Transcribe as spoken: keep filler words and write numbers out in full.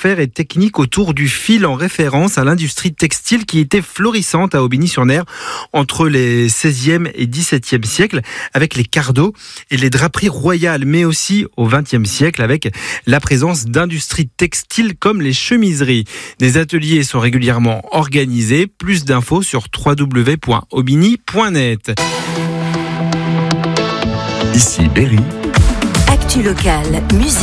savoir-faire et technique autour du fil en référence à l'industrie textile qui était florissante à Aubigny-sur-Ner entre les seizième et dix-septième siècles avec les cardos et les draperies royales, mais aussi au vingtième siècle avec la présence d'industries textiles comme les chemiseries. Des ateliers sont régulièrement organisés. Plus d'infos sur w w w point aubigny point net. Ici Berry. Actu locale, musique.